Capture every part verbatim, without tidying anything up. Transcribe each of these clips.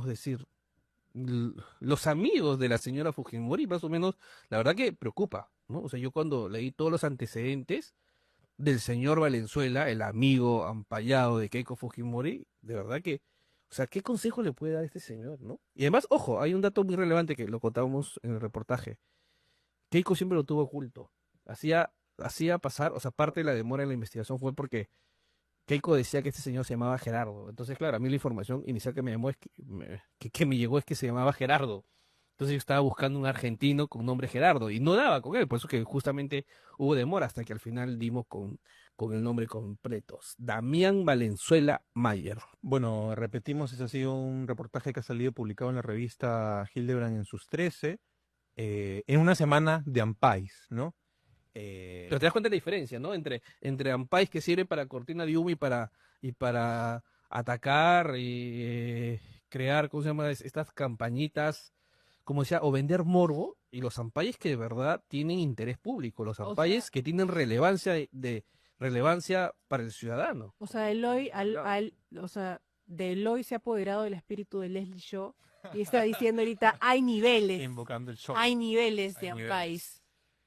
decir, l- los amigos de la señora Fujimori, más o menos, la verdad que preocupa, ¿no? O sea, yo cuando leí todos los antecedentes del señor Valenzuela, el amigo ampallado de Keiko Fujimori, de verdad que, o sea, ¿qué consejo le puede dar este señor, no? Y además, ojo, hay un dato muy relevante que lo contábamos en el reportaje. Keiko siempre lo tuvo oculto. Hacía, hacía pasar, o sea, parte de la demora en la investigación fue porque Keiko decía que este señor se llamaba Gerardo. Entonces, claro, a mí la información inicial que me llamó es que me, que, que me llegó es que se llamaba Gerardo. Entonces yo estaba buscando un argentino con nombre Gerardo y no daba con él, por eso que justamente hubo demora hasta que al final dimos con, con el nombre completo. Damián Valenzuela Mayer. Bueno, repetimos, ese ha sido un reportaje que ha salido publicado en la revista Hildebrand en sus trece, eh, en una semana de Ampais, ¿no? Pero Eh, te das cuenta de la diferencia, ¿no? Entre, entre Ampais que sirve para cortina de humo y para, y para atacar y eh, crear, ¿cómo se llama? Es- Estas campañitas, como decía, o vender morbo, y los Ampais que de verdad tienen interés público, los O sea, Ampais que tienen relevancia de, de- relevancia para el ciudadano. o sea, Eloy, al, al, o sea, de Eloy se ha apoderado del espíritu de Leslie Shaw y está diciendo ahorita, hay niveles, invocando el show. hay niveles Hay de niveles. Ampais.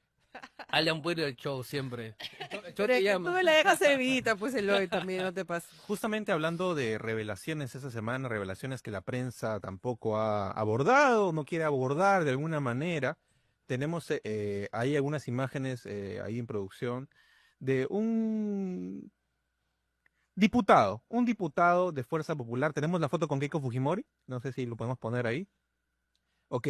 Alan Puero el show siempre. El show- el show Pero te es que tú llama. me la dejas servidita, pues Eloy también, no te pases. Justamente hablando de revelaciones esa semana, revelaciones que la prensa tampoco ha abordado, no quiere abordar de alguna manera, tenemos eh, eh, hay algunas imágenes eh, ahí en producción de un diputado, un diputado de Fuerza Popular. Tenemos la foto con Keiko Fujimori, no sé si lo podemos poner ahí. Ok,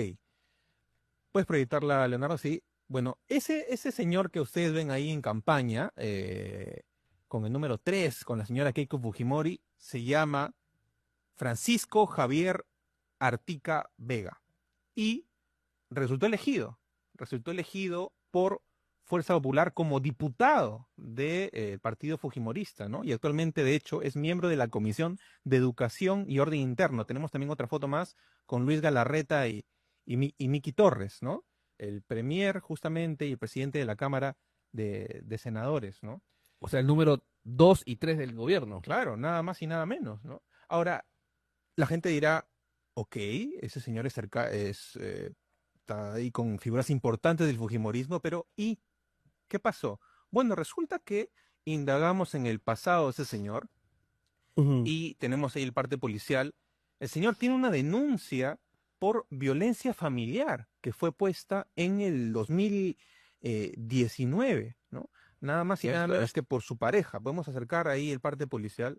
puedes proyectarla, Leonardo, sí. Bueno, ese, ese señor que ustedes ven ahí en campaña, eh, con el número tres, con la señora Keiko Fujimori, se llama Francisco Javier Artica Vega. Y resultó elegido, resultó elegido por Fuerza Popular como diputado del partido fujimorista, ¿no? Y actualmente, de hecho, es miembro de la Comisión de Educación y Orden Interno. Tenemos también otra foto más con Luis Galarreta y, y, Mi- y Miki Torres, ¿no? El premier, justamente, y el presidente de la Cámara de, de Senadores, ¿no? O sea, el número dos y tres del gobierno. Claro, nada más y nada menos, ¿no? Ahora, la gente dirá, ok, ese señor es, cerca, es eh, está ahí con figuras importantes del fujimorismo, pero ¿y qué pasó? Bueno, resulta que indagamos en el pasado de ese señor Ujú. y tenemos ahí el parte policial. El señor tiene una denuncia por violencia familiar que fue puesta en el dos mil diecinueve, ¿no? Nada más y nada Esto menos es- que por su pareja. Podemos acercar ahí el parte policial.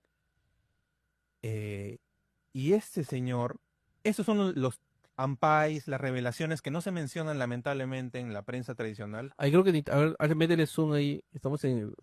Eh, y este señor, esos son los ampais, las revelaciones que no se mencionan lamentablemente en la prensa tradicional. Ahí creo que, ni- a ver, a ver, métele zoom ahí. Estamos en,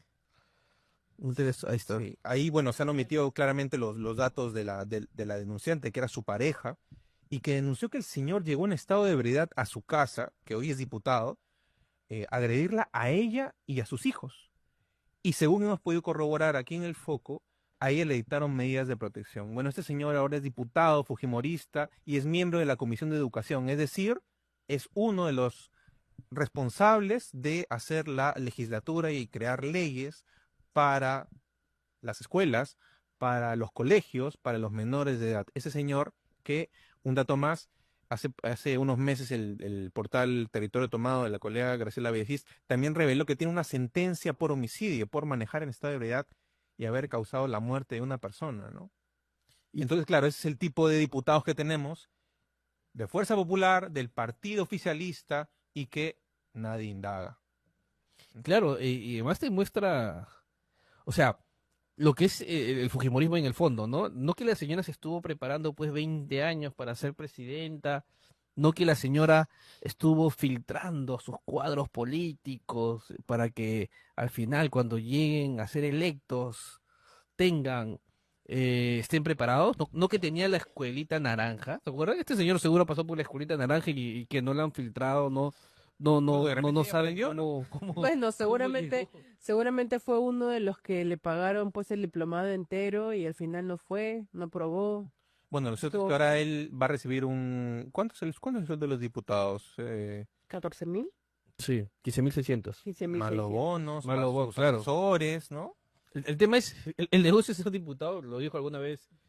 métele zo- ahí está. Sí, ahí, bueno, se han omitido claramente los, los datos de la, de, de la denunciante, que era su pareja, y que denunció que el señor llegó en estado de ebriedad a su casa, que hoy es diputado, eh, a agredirla a ella y a sus hijos. Y según hemos podido corroborar aquí en el foco, a ella le dictaron medidas de protección. Bueno, este señor ahora es diputado, fujimorista, y es miembro de la Comisión de Educación, es decir, es uno de los responsables de hacer la legislatura y crear leyes para las escuelas, para los colegios, para los menores de edad. Ese señor que, un dato más, hace, hace unos meses el, el portal Territorio Tomado de la colega Graciela Vallejís también reveló que tiene una sentencia por homicidio, por manejar en estado de ebriedad y haber causado la muerte de una persona, ¿no? Y entonces, claro, ese es el tipo de diputados que tenemos, de Fuerza Popular, del partido oficialista, y que nadie indaga. Claro, y, y además te muestra, o sea, lo que es eh, el fujimorismo en el fondo, ¿no? No que la señora se estuvo preparando pues veinte años para ser presidenta, no que la señora estuvo filtrando sus cuadros políticos para que al final cuando lleguen a ser electos tengan, eh, estén preparados, no, no que tenía la escuelita naranja, ¿te acuerdas? Este señor seguro pasó por la escuelita naranja y, y que no la han filtrado, no, no, Bueno, no, de no, repente no ya saben aprendió, ¿no? cómo, cómo, Bueno, cómo seguramente, llegó. seguramente fue uno de los que le pagaron pues el diplomado entero y al final no fue, no probó. Bueno, lo cierto es que Estuvo ahora él va a recibir un... ¿Cuánto es el, cuánto es el sueldo de los diputados? Eh, catorce mil, Sí, quince mil seiscientos. quince mil más los seiscientos. bonos, Más más los bonos, sus claro. asesores, ¿no? El, el tema es, el, el negocio es ser diputado, lo dijo alguna vez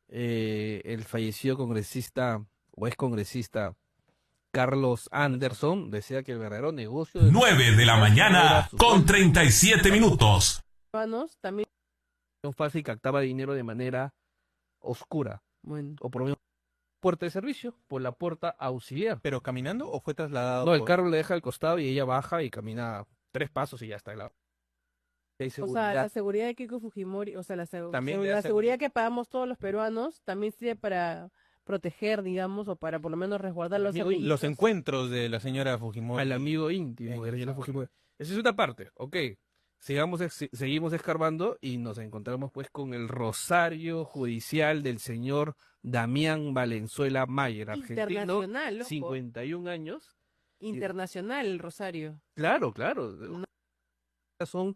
eh, el fallecido congresista o ex congresista Carlos Anderson decía que el verdadero negocio de nueve de la mañana con treinta y siete minutos. Peruanos también, falsa y captaba dinero de manera oscura, bueno, o por lo menos puerta de servicio, por la puerta auxiliar. ¿Pero caminando o fue trasladado? No, el por- carro le deja al costado y ella baja y camina tres pasos y ya está. La... Hay o sea, seguridad. la seguridad de Keiko Fujimori, o sea, la, segu- También le la hace- seguridad que pagamos todos los peruanos también sirve para proteger, digamos, o para por lo menos resguardar los Amigo, y amiguitos. Los encuentros de la señora Fujimori. Al amigo íntimo de Daniela Fujimori. Esa es una parte, ok. Sigamos, ex- seguimos escarbando y nos encontramos pues con el rosario judicial del señor Damián Valenzuela Mayer, argentino, Internacional, ojo. cincuenta y un años. Internacional, el Rosario. Claro, claro. Son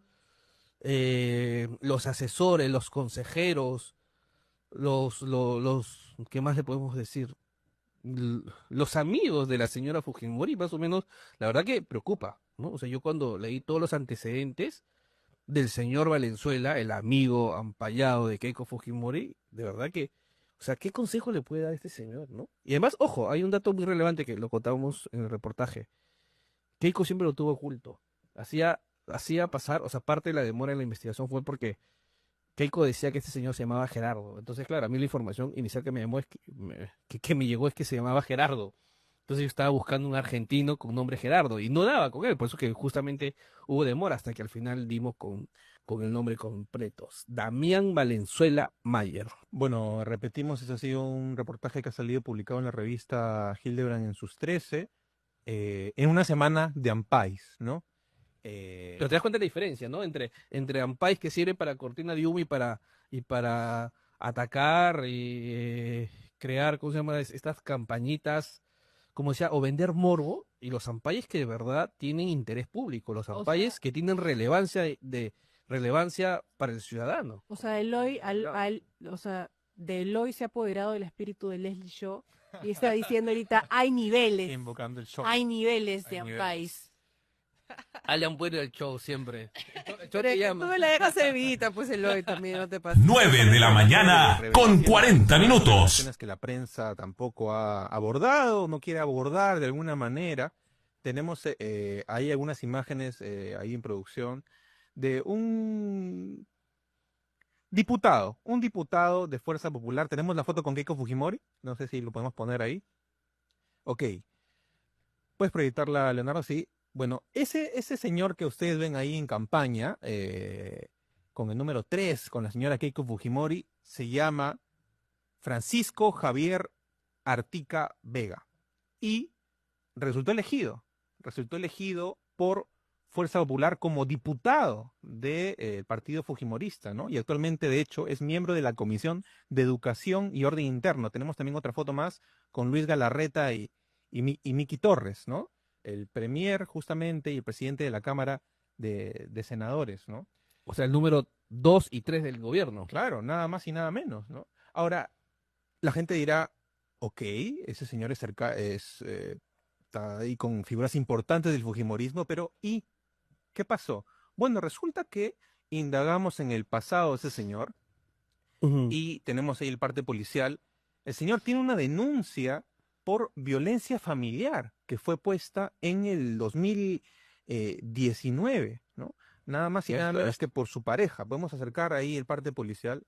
eh, los asesores, los consejeros, los, los, los, ¿qué más le podemos decir? L- Los amigos de la señora Fujimori, más o menos, la verdad que preocupa, ¿no? O sea, yo cuando leí todos los antecedentes del señor Valenzuela, el amigo ampallado de Keiko Fujimori, de verdad que, o sea, ¿qué consejo le puede dar este señor, no? Y además, ojo, hay un dato muy relevante que lo contábamos en el reportaje. Keiko siempre lo tuvo oculto. Hacía, hacía pasar, o sea, parte de la demora en la investigación fue porque Keiko decía que este señor se llamaba Gerardo. Entonces, claro, a mí la información inicial que me, llamó es que, me- que, que me llegó es que se llamaba Gerardo. Entonces yo estaba buscando un argentino con nombre Gerardo y no daba con él, por eso que justamente hubo demora hasta que al final dimos con, con el nombre completo. Damián Valenzuela Mayer. Bueno, repetimos, ese ha sido un reportaje que ha salido publicado en la revista Hildebrand en sus trece, eh, en una semana de Ampais, ¿no? Eh, Pero te das cuenta de la diferencia, ¿no? Entre, entre Ampais que sirve para cortina de humo y para, y para atacar y eh, crear, ¿cómo se llama? Es- Estas campañitas, como decía, o vender morbo, y los Ampais que de verdad tienen interés público, los O Ampais sea- que tienen relevancia de, de- relevancia para el ciudadano. O sea, Eloy, al, Claro. al- o sea, de Eloy se ha apoderado del espíritu de Leslie Shaw y está diciendo ahorita, hay niveles, invocando el show. hay niveles Hay de niveles. Ampais. Alan puede ir al show siempre. Yo Pero te es que llamo. tú me la dejas servidita, pues Eloy también, no te pases. nueve de la mañana con cuarenta minutos. Revelaciones que la prensa tampoco ha abordado, no quiere abordar de alguna manera. Tenemos eh, eh, ahí algunas imágenes eh, ahí en producción de un diputado, un diputado de Fuerza Popular. Tenemos la foto con Keiko Fujimori, no sé si lo podemos poner ahí. Ok. ¿Puedes proyectarla, Leonardo? Sí. Bueno, ese, ese señor que ustedes ven ahí en campaña, eh, con el número tres, con la señora Keiko Fujimori, se llama Francisco Javier Artica Vega. Y resultó elegido, resultó elegido por Fuerza Popular como diputado del partido fujimorista, ¿no? Y actualmente, de hecho, es miembro de la Comisión de Educación y Orden Interno. Tenemos también otra foto más con Luis Galarreta y, y, Mi- y Miki Torres, ¿no? El premier, justamente, y el presidente de la Cámara de, de Senadores, ¿no? O sea, el número dos y tres del gobierno. Claro, nada más y nada menos, ¿no? Ahora, la gente dirá, ok, ese señor es, cerca, es eh, está ahí con figuras importantes del fujimorismo, pero ¿y qué pasó? Bueno, resulta que indagamos en el pasado de ese señor Ujú. y tenemos ahí el parte policial. El señor tiene una denuncia por violencia familiar que fue puesta en el dos mil diecinueve, ¿no? Nada más y Esto nada menos es- que por su pareja. Podemos acercar ahí el parte policial.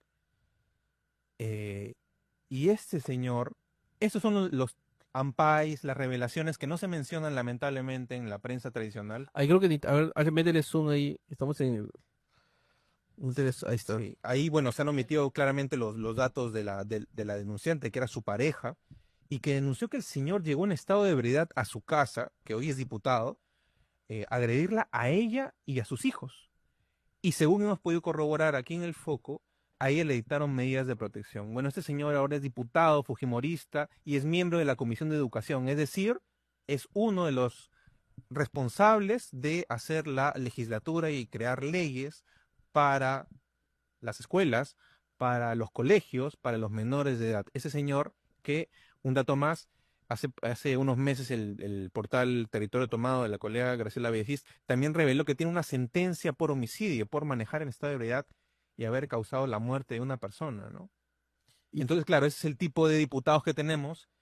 Eh, y este señor, estos son los, los ampais, las revelaciones que no se mencionan lamentablemente en la prensa tradicional. Ahí creo que, ni- a ver, a ver, métele zoom ahí. Estamos en el... métele- Ahí está. Sí, ahí, bueno, se han omitido claramente los, los datos de la, de, de la denunciante, que era su pareja, y que denunció que el señor llegó en estado de ebriedad a su casa, que hoy es diputado, eh, a agredirla a ella y a sus hijos. Y según hemos podido corroborar aquí en el foco, a ella le dictaron medidas de protección. Bueno, este señor ahora es diputado, fujimorista, y es miembro de la Comisión de Educación, es decir, es uno de los responsables de hacer la legislatura y crear leyes para las escuelas, para los colegios, para los menores de edad. Ese señor que, un dato más, hace, hace unos meses el, el portal Territorio Tomado de la colega Graciela Bellis también reveló que tiene una sentencia por homicidio, por manejar en estado de ebriedad y haber causado la muerte de una persona, ¿no? Y entonces, claro, ese es el tipo de diputados que tenemos